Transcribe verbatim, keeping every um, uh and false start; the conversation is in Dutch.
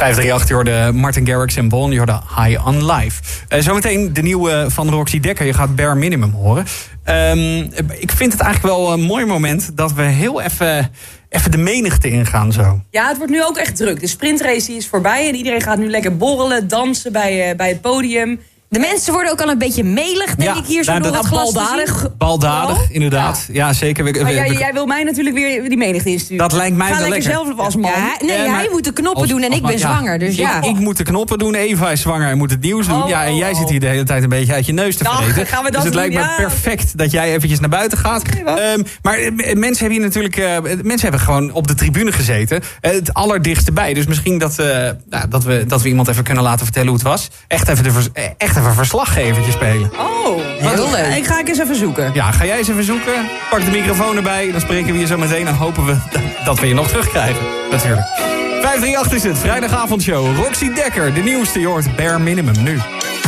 vijf drie acht, je hoorde Martin Garrix en Bon, je hoorde High on Life. Uh, zometeen de nieuwe van Roxy Dekker, je gaat Bare Minimum horen. Um, ik vind het eigenlijk wel een mooi moment dat we heel even... Even de menigte ingaan zo. Ja, het wordt nu ook echt druk. De sprintrace die is voorbij en iedereen gaat nu lekker borrelen, dansen bij, uh, bij het podium. De mensen worden ook al een beetje melig, denk ja, ik, hier zo door het glas baldadig. Baldadig, oh? inderdaad. Ja, ja zeker. We, maar jij, jij wil mij natuurlijk weer die menigte insturen. Dat lijkt mij Ga wel lekker lekker. zelf als man. Ja, nee, ja, hij moet de knoppen als, doen en ik ben ja. zwanger. Dus ja. ik, ik moet de knoppen doen, Eva is zwanger en moet het nieuws doen. Oh, ja, en jij oh, zit hier de hele tijd een beetje uit je neus te vreten. Dag, gaan we dat dus het doen? lijkt me ja. perfect dat jij eventjes naar buiten gaat. Okay, um, maar uh, mensen hebben hier natuurlijk... Uh, mensen hebben gewoon op de tribune gezeten. Uh, het allerdichtste bij. Dus misschien dat, uh, nou, dat, we, dat we iemand even kunnen laten vertellen hoe het was. Echt even, de vers- echt even een verslaggevertje spelen. Oh, heel leuk. Ik ga ik eens even zoeken. Ja, ga jij eens even zoeken. Pak de microfoon erbij. Dan spreken we je zo meteen. En hopen we dat we je nog terugkrijgen. Natuurlijk. vijf drie acht is het. Vrijdagavondshow. Roxy Dekker. De nieuwste. Je hoort Bare Minimum nu.